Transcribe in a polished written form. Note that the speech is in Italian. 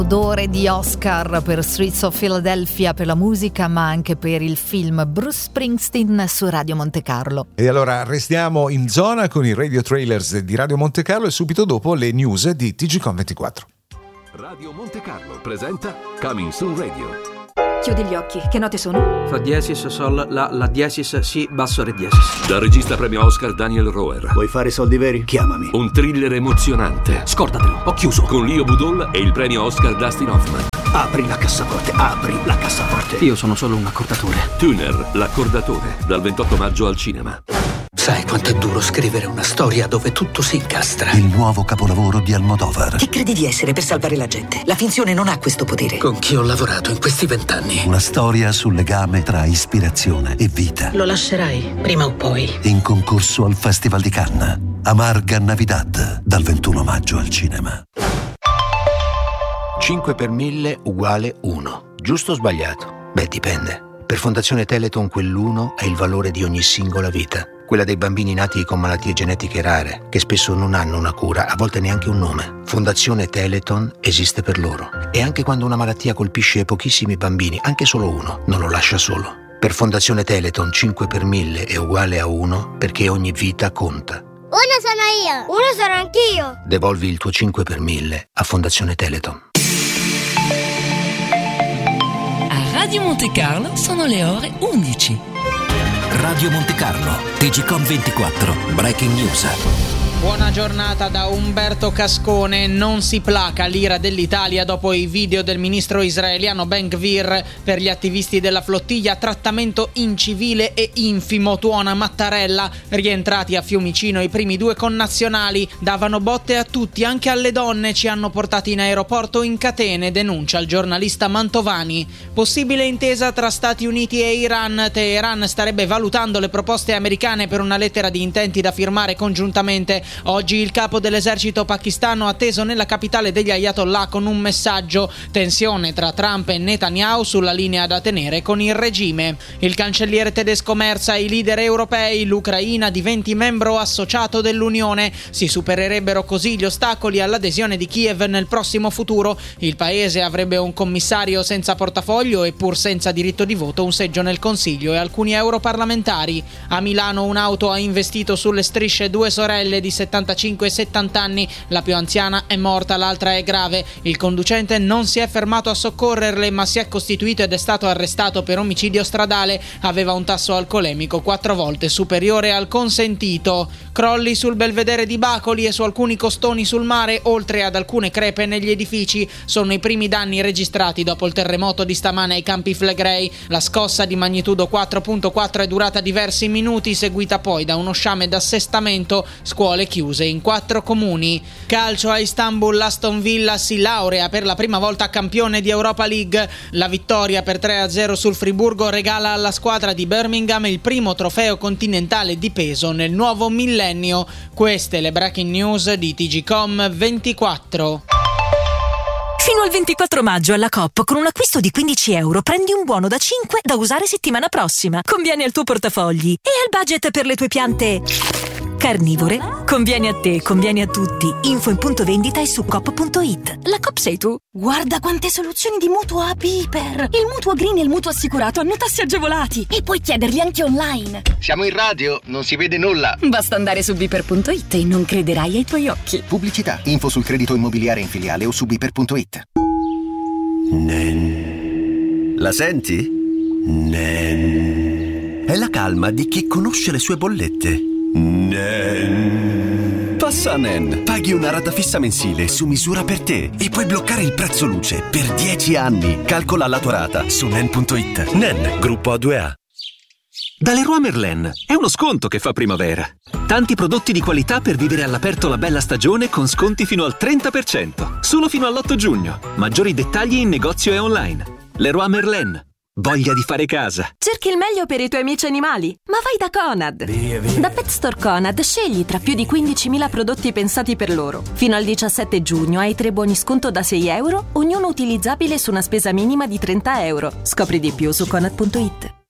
Odore di Oscar per Streets of Philadelphia per la musica, ma anche per il film Bruce Springsteen su Radio Monte Carlo. E allora restiamo in zona con i radio trailers di Radio Monte Carlo e subito dopo le news di TGCOM24. Radio Monte Carlo presenta Coming Soon Radio. Chiudi gli occhi, che note sono? Fa diesis, sol, la diesis, si, basso, re diesis. Dal regista premio Oscar Daniel Roher. Vuoi fare soldi veri? Chiamami. Un thriller emozionante. Scordatelo, ho chiuso. Con Leo Budol e il premio Oscar Dustin Hoffman. Apri la cassaforte, apri la cassaforte. Io sono solo un accordatore. Tuner, l'accordatore, dal 28 maggio al cinema. Sai quanto è duro scrivere una storia dove tutto si incastra? Il nuovo capolavoro di Almodovar. Chi credi di essere per salvare la gente? La finzione non ha questo potere. Con chi ho lavorato in questi 20 anni? Una storia sul legame tra ispirazione e vita. Lo lascerai, prima o poi. In concorso al Festival di Cannes. Amarga Navidad, dal 21 maggio al cinema. 5 per 1000 uguale 1. Giusto o sbagliato? Beh, dipende. Per Fondazione Teleton quell'1 è il valore di ogni singola vita. Quella dei bambini nati con malattie genetiche rare, che spesso non hanno una cura, a volte neanche un nome. Fondazione Teleton esiste per loro. E anche quando una malattia colpisce pochissimi bambini, anche solo uno, non lo lascia solo. Per Fondazione Teleton 5 per 1000 è uguale a 1 perché ogni vita conta. Uno sono io, uno sono anch'io. Devolvi il tuo 5 per 1000 a Fondazione Teleton. A Radio Monte Carlo sono le ore 11. Radio Monte Carlo, TGCOM24, Breaking News. Buona giornata da Umberto Cascone. Non si placa l'ira dell'Italia dopo i video del ministro israeliano Ben Gvir per gli attivisti della flottiglia. Trattamento incivile e infimo, tuona Mattarella. Rientrati a Fiumicino i primi 2 connazionali. Davano botte a tutti, anche alle donne. Ci hanno portati in aeroporto in catene, denuncia il giornalista Mantovani. Possibile intesa tra Stati Uniti e Iran. Teheran starebbe valutando le proposte americane per una lettera di intenti da firmare congiuntamente. Oggi il capo dell'esercito pakistano atteso nella capitale degli Ayatollah con un messaggio: tensione tra Trump e Netanyahu sulla linea da tenere con il regime. Il cancelliere tedesco Merz ai leader europei: l'Ucraina diventi membro associato dell'Unione. Si supererebbero così gli ostacoli all'adesione di Kiev nel prossimo futuro. Il paese avrebbe un commissario senza portafoglio e pur senza diritto di voto un seggio nel Consiglio e alcuni europarlamentari. A Milano un'auto ha investito sulle strisce 2 sorelle di 75 e 70 anni, la più anziana è morta, l'altra è grave. Il conducente non si è fermato a soccorrerle, ma si è costituito ed è stato arrestato per omicidio stradale. Aveva un tasso alcolemico 4 volte superiore al consentito. Crolli sul belvedere di Bacoli e su alcuni costoni sul mare, oltre ad alcune crepe negli edifici. Sono i primi danni registrati dopo il terremoto di stamane ai Campi Flegrei. La scossa di magnitudo 4.4 è durata diversi minuti, seguita poi da uno sciame d'assestamento. Scuole chiuse in 4 comuni. Calcio a Istanbul, l'Aston Villa si laurea per la prima volta campione di Europa League. La vittoria per 3-0 sul Friburgo regala alla squadra di Birmingham il primo trofeo continentale di peso nel nuovo millennio. Queste le breaking news di TGCOM24. Fino al 24 maggio alla Coop con un acquisto di €15 prendi un buono da 5 da usare settimana prossima. Conviene al tuo portafogli e al budget per le tue piante carnivore. Conviene a te, conviene a tutti. Info in punto vendita e su coop.it. La Coop sei tu. Guarda quante soluzioni di mutuo a Piper. Il mutuo green e il mutuo assicurato hanno tassi agevolati e puoi chiederli anche online. Siamo in radio, non si vede nulla. Basta andare su Piper.it e non crederai ai tuoi occhi. Pubblicità, info sul credito immobiliare in filiale o su Piper.it. Nen. La senti? Nen. È la calma di chi conosce le sue bollette. Nen. Passa a Nen. Paghi una rata fissa mensile su misura per te e puoi bloccare il prezzo luce per 10 anni. Calcola la tua rata su Nen.it. Nen, gruppo A2A. Da Leroy Merlin è uno sconto che fa primavera. Tanti prodotti di qualità per vivere all'aperto la bella stagione con sconti fino al 30%. Solo fino all'8 giugno. Maggiori dettagli in negozio e online. Leroy Merlin. Voglia di fare casa. Cerchi il meglio per i tuoi amici animali? Ma vai da Conad. Da Pet Store Conad scegli tra più di 15.000 prodotti pensati per loro. Fino al 17 giugno hai 3 buoni sconto da €6, ognuno utilizzabile su una spesa minima di €30. Scopri di più su Conad.it.